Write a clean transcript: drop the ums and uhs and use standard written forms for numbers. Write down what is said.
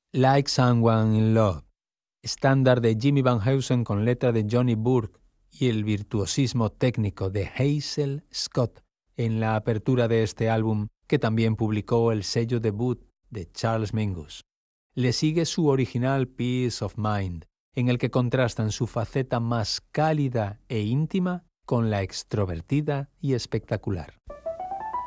Like Someone in Love, estándar de Jimmy Van Heusen con letra de Johnny Burke y el virtuosismo técnico de Hazel Scott en la apertura de este álbum, que también publicó el sello debut de Charles Mingus. Le sigue su original Peace of Mind, en el que contrastan su faceta más cálida e íntima con la extrovertida y espectacular.